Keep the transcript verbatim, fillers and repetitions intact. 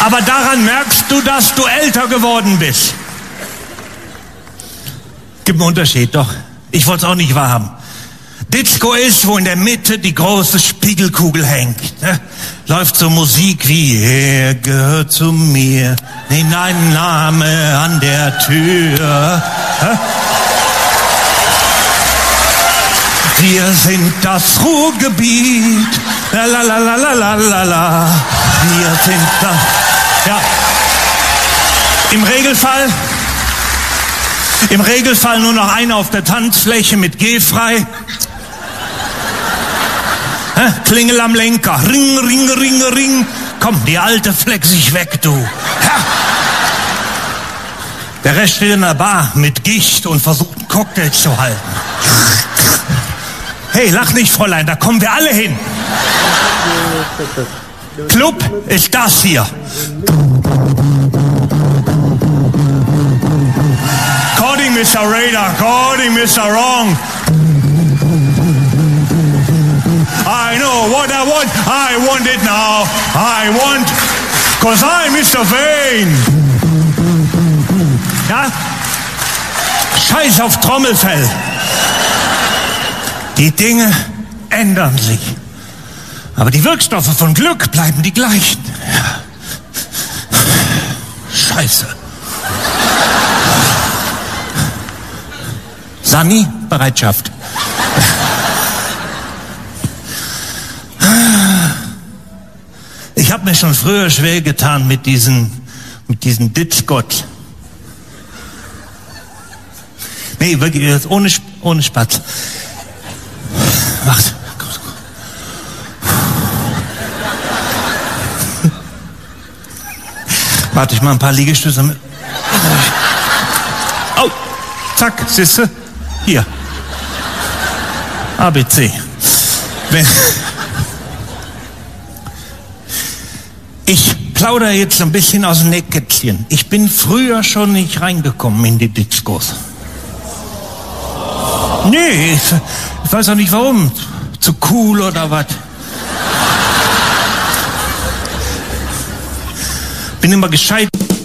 Aber daran merkst du, dass du älter geworden bist. Gibt einen Unterschied, doch. Ich wollte es auch nicht wahrhaben. Disco ist, wo in der Mitte die große Spiegelkugel hängt. Ne? Läuft so Musik wie er gehört zu mir, in ein Name an der Tür. Ne? Wir sind das Ruhrgebiet. La la la la la la la la. Wir sind das. Ja. Im Regelfall, im Regelfall nur noch einer auf der Tanzfläche mit Gehfrei. Klingel am Lenker, ring, ring, ring, ring. Komm, die Alte fleck sich weg, du. Ja. Der Rest steht in der Bar mit Gicht und versucht einen Cocktail zu halten. Hey, lach nicht, Fräulein, da kommen wir alle hin. Club ist das hier. Calling Mister Radar, calling Mister Wrong. I know what I want, I want it now, I want, cause I'm Mister Vane. Ja? Scheiß auf Trommelfell. Die Dinge ändern sich. Aber die Wirkstoffe von Glück bleiben die gleichen. Scheiße. Sani, Bereitschaft. Ich habe mir schon früher schwer getan mit diesen, mit diesen Ditzgott. Nee, wirklich, ohne, ohne Spatz. Warte. Warte, ich mach ein paar Liegestütze mit. Oh, zack, siehste? Hier. A, B, C. Wenn ich plaudere jetzt ein bisschen aus dem Nähkästchen. Ich bin früher schon nicht reingekommen in die Diskos. Nee, ich, ich weiß auch nicht warum. Zu cool oder was. Bin immer gescheit